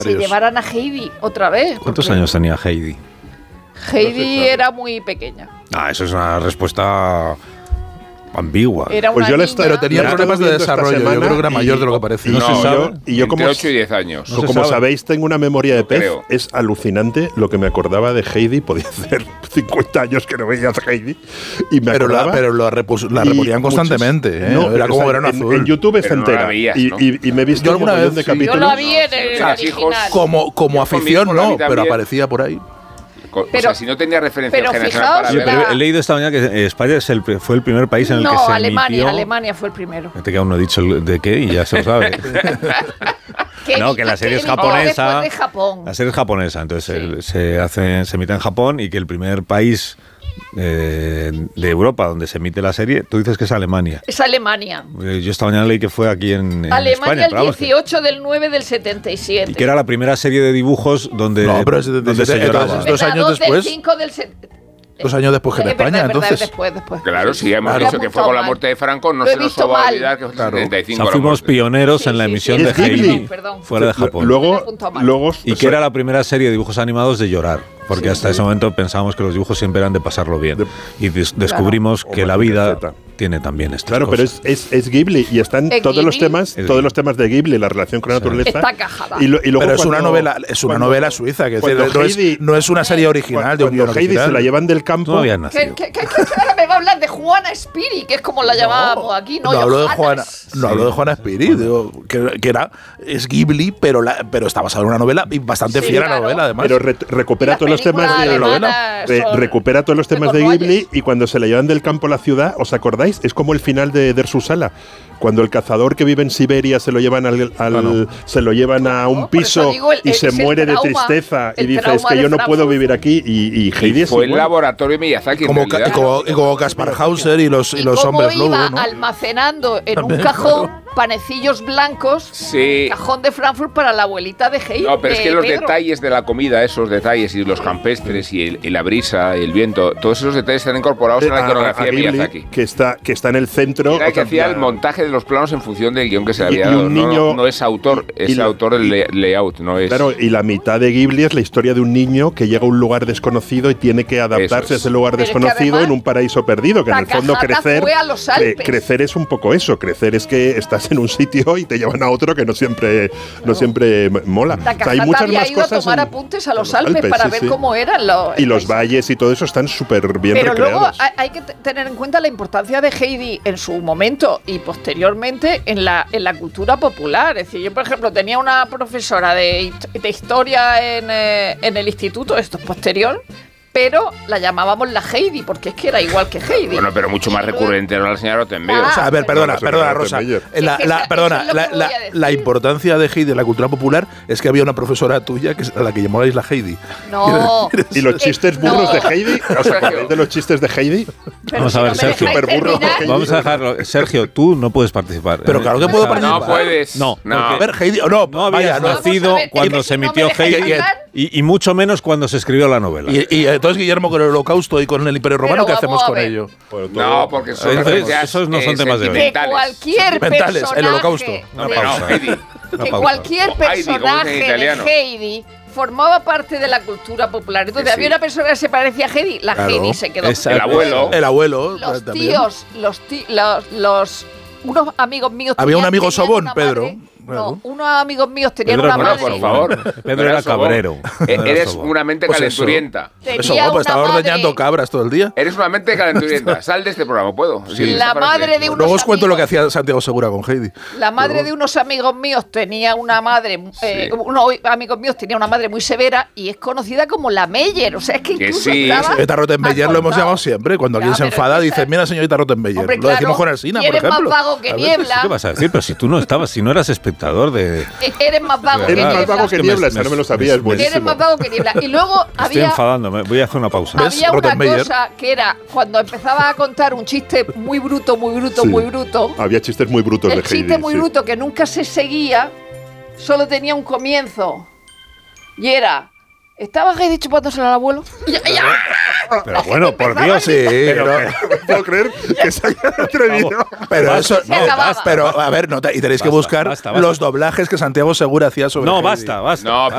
se llevaran a Heidi otra vez. ¿Cuántos años tenía Heidi? Heidi era muy pequeña. Eso es una respuesta ambigua. Era pues una yo niña. pero tenía problemas de desarrollo. Yo creo que era mayor de lo que parecía. No se sabe. Y yo como entre 8 y 10 años. No se como sabe. sabéis, tengo una memoria de pez. Creo. Es alucinante lo que me acordaba de Heidi. Podía hacer 50 años que no veía a Heidi. Y me acordaba. Pero la reponían constantemente. No, era como Verano en Azul. En YouTube está Pero no la entera. veías, y, ¿no? y me he visto Yo un alguna montón vez de sí. capítulos. Yo la vi en el Los hijos original. Como afición, conmigo la vi no, pero también. aparecía por ahí. O sea, si no tenía referencia pero generacional fijaos, para ver. He leído esta mañana que España fue el primer país en el que No, se Alemania. emitió. Alemania fue el primero. Fíjate que aún no he dicho de qué y ya se lo sabe. No, que la serie es japonesa. Después de Japón. La serie es japonesa, entonces se emite en Japón y que el primer país de Europa donde se emite la serie, tú dices que es Alemania. Es Alemania. Yo esta mañana leí que fue aquí en Alemania España. el 18 del 9 del 77. Y que era la primera serie de dibujos donde, No, pero es donde se lloraba. entonces, 2 años Del después. 5 del 2 años después que en España, entonces. Después. Claro, sí, hemos Lo he dicho que fue con la apuntado muerte de Franco, no Lo he se nos visto va a mal. olvidar que fue Claro. 75. O sea, fuimos pioneros Sí, en la sí, emisión sí. de Es Ghibli. Heidi Perdón. fuera de Japón. Lo he Luego, apuntado mal. Y que era la primera serie de dibujos animados de llorar, porque hasta ese momento pensábamos que los dibujos siempre eran de pasarlo bien. Y descubrimos que la vida tiene también estas Claro, pero cosas. es Ghibli y están ¿Es todos los Ghibli? temas, Es todos los temas de Ghibli, la relación con la naturaleza. Está cajada. Y luego Pero es una cuando- novela suiza, que cuando no es una serie original de un guion Cuando Heidi original. se la llevan del campo. No habían nacido. ¿Qué me va a hablar de Juana Spiri, que es como la llamábamos aquí? No, hablo de Juana, Johannes. no hablo de Juana Spiri, digo, que es Ghibli, pero está basada en una novela y bastante Sí, fiel a la claro. novela, además. Pero recupera Y todos los las temas de películas la novela. alemanas son Recupera todos los de temas de Cornualles. Ghibli y cuando se la llevan del campo a la ciudad, ¿os acordáis? Es como el final de Der Susala. Cuando el cazador que vive en Siberia se lo llevan se lo llevan a un Por eso piso digo, y se es el muere de trauma, tristeza y el dice, es trauma que de yo no puedo Frankfurt. vivir aquí y Heidi es Fue el igual. laboratorio Miyazaki. como Kaspar Hauser y los cómo hombres iba lobo, ¿no? almacenando en un cajón panecillos blancos, Sí. cajón de Frankfurt para la abuelita de Heidi. No, pero es que los Pedro. detalles de la comida, esos detalles y los campestres y la brisa y el viento, todos esos detalles están incorporados en la iconografía de Ghibli, Miyazaki. que está en el centro. Era el que o sea, hacía el montaje de los planos en función del guión que se le Y había dado. un niño- No es autor, es y- autor del layout, no es. Claro, y la mitad de Ghibli es la historia de un niño que llega a un lugar desconocido y tiene que adaptarse Eso es. a ese lugar Pero es que desconocido además, en un paraíso perdido, que en el fondo Takahata crecer, fue a los Alpes. crecer es un poco eso, crecer es que estás en un sitio y te llevan a otro que no siempre mola. O sea, Takahata había ido a tomar apuntes a los Alpes para sí, ver sí. cómo eran Y los valles y todo eso están súper bien Pero luego recreados. hay que tener en cuenta la importancia de Heidi en su momento y posteriormente en la cultura popular. Es decir, yo, por ejemplo, tenía una profesora de historia en el instituto, esto es posterior, pero la llamábamos la Heidi, porque es que era igual que Heidi. Bueno, pero mucho más Y luego- recurrente era la señora Rottenmeier. Ah, O sea, a ver, perdona, No, no se Rosa. Rottenmeier. Es que eso es lo que voy a decir. La importancia de Heidi en la cultura popular es que había una profesora tuya que es a la que llamabais la Heidi. No. Y los chistes burros no. de Heidi, ¿os acordáis de los chistes de Heidi? Pero Vamos si a ver, no me Sergio. dejáis Superburro. terminar, Vamos a dejarlo. Sergio, tú no puedes participar. Pero claro que puedo participar. No puedes. No, A ver, Heidi, no, No habías vaya, no. nacido Vamos a ver, cuando es que se si no emitió me dejáis Heidi hablar. y mucho menos cuando se escribió la novela. Y entonces, Guillermo, con el Holocausto y con el Imperio Romano, ¿qué Pero hacemos vamos a con ver. ello? No, porque son Entonces, referencias, esos no son temas de hoy. que sentimentales. cualquier Sentimentales, el personaje Holocausto. Una de- pausa. Heidi. Una que pausa. cualquier O Heidi, como dicen en personaje italiano. de Heidi formaba parte de la cultura popular. Entonces Sí. había una persona que se parecía a Heidi, la Claro. Heidi se quedó. Esa- El abuelo. El abuelo. Los también. tíos, unos amigos míos Había un tenían amigo sobón, una Pedro. madre- Claro. No, unos amigos míos tenían Pedro una no Bueno, era madre. por favor. Pedro era Sobón. cabrero. Pedro era Eres sobón. una mente Pues eso. calenturienta. Tenía Eso, pues una estaba madre- ordeñando cabras todo el día. Eres una mente calenturienta. Sal de este programa, ¿puedo? Sí, La esta frase madre de hecho. unos Luego os cuento lo que amigos. hacía Santiago Segura con Heidi. La madre de unos amigos míos tenía una madre, unos amigos míos tenía una madre muy severa y es conocida como la Meyer. O sea, es que Que incluso sí. estaba Señorita Rottenmeier lo hemos acordado. llamado siempre. Cuando Ya, alguien se pero enfada, es que dice, esa- mira, señorita Rottenmeier. Hombre, Lo decimos claro, con Alsina, y por eres ejemplo. más vago que A ver, niebla. ¿Qué vas a decir? Pero si tú no estabas, si no eras espectador de... Eres más vago que Eres más niebla. vago que Es que niebla, me- esta no me lo me- sabía, es me- buenísimo. Eres más vago que niebla. Y luego Estoy había, enfadándome. Voy a hacer una pausa. ¿Ves? había una Rottenmeier. cosa que era cuando empezaba a contar un chiste muy bruto, muy bruto, Sí. muy bruto. Había chistes muy brutos El de Heidi. chiste muy sí. bruto que nunca se seguía, solo tenía un comienzo. Y era, ¿estaba Heidi chupándosela al abuelo? Y ya. Pero bueno, por empezaba Dios, Sí, pero, no, No puedo creer que se hayan atrevido. pero eso, Se acababa. pero a ver, no, y tenéis que Basta, buscar basta, basta. los doblajes que Santiago Segura hacía sobre no, Heidi. basta. No,